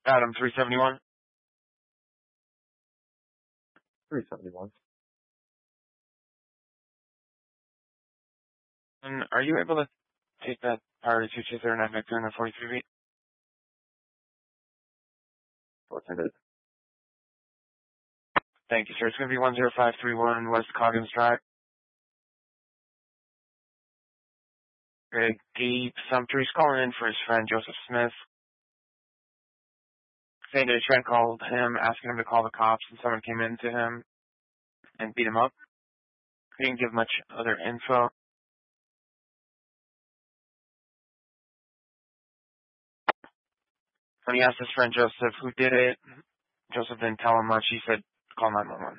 Adam 371. 371. And are you able to take that priority 2209 back to 43 feet? Fortunate. Thank you, sir. It's going to be 10531 West Coggins Drive. Greg Gabe Sumter, he's calling in for his friend Joseph Smith. Saying that his friend called him, asking him to call the cops, and someone came in to him and beat him up. He didn't give much other info. When he asked his friend Joseph who did it, Joseph didn't tell him much. He said, call 911.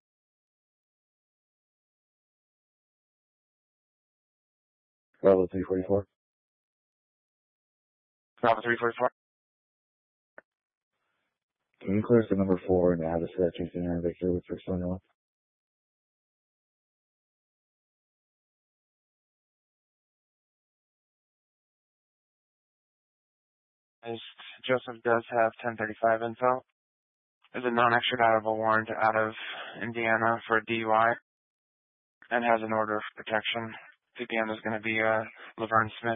Bravo 344. Bravo 344. Can you clear us to number 4 and add us to that 229 Victor with 611? Joseph does have 1035 info. There's a non-extraditable warrant out of Indiana for a DUI and has an order of protection. PPM is going to be Laverne Smith.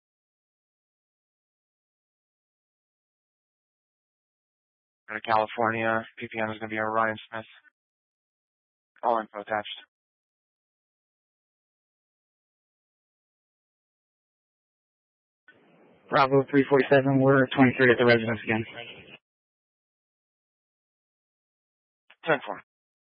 Out of California, PPM is going to be Ryan Smith. All info attached. Bravo 347, we're 23 at the residence again. 10-4.